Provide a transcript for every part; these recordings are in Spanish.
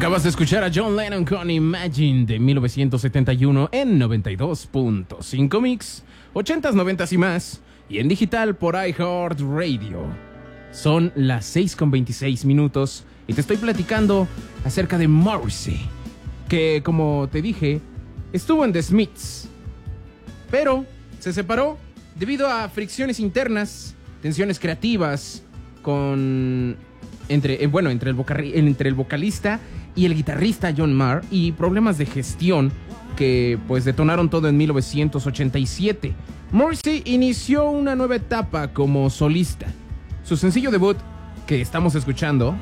Acabas de escuchar a John Lennon con Imagine de 1971 en 92.5 Mix, 80s, 90s y más, y en digital por iHeartRadio. Son las 6:26 minutos y te estoy platicando acerca de Morrissey, que como te dije, estuvo en The Smiths, pero se separó debido a fricciones internas, tensiones creativas entre el vocalista y el guitarrista John Marr, y problemas de gestión que pues detonaron todo en 1987. Morrissey inició una nueva etapa como solista. Su sencillo debut, que estamos escuchando,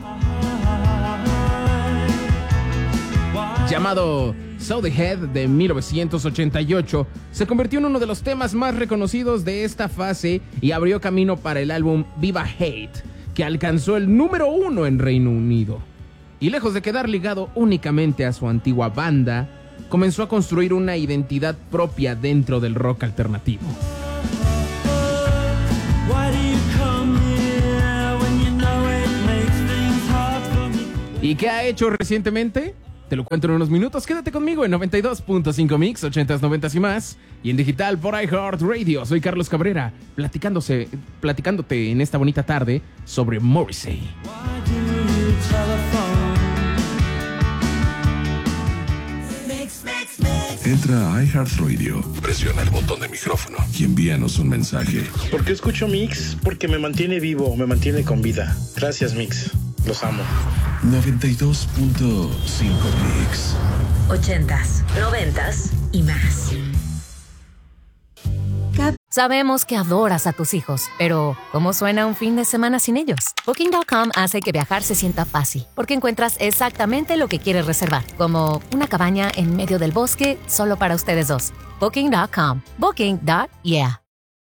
llamado So The Head de 1988, se convirtió en uno de los temas más reconocidos de esta fase y abrió camino para el álbum Viva Hate, que alcanzó el número 1 en Reino Unido. Y lejos de quedar ligado únicamente a su antigua banda, comenzó a construir una identidad propia dentro del rock alternativo. ¿Y qué ha hecho recientemente? Te lo cuento en unos minutos. Quédate conmigo en 92.5 Mix, 80s, 90s y más, y en digital por iHeartRadio. Soy Carlos Cabrera, platicándote en esta bonita tarde sobre Morrissey. Entra a iHeartRadio, presiona el botón de micrófono y envíanos un mensaje. ¿Por qué escucho Mix? Porque me mantiene vivo, me mantiene con vida. Gracias, Mix. Los amo. 92.5 Mix. 80s, 90s y más. Sabemos que adoras a tus hijos, pero ¿cómo suena un fin de semana sin ellos? Booking.com hace que viajar se sienta fácil, porque encuentras exactamente lo que quieres reservar, como una cabaña en medio del bosque solo para ustedes dos. Booking.com. Booking.yeah.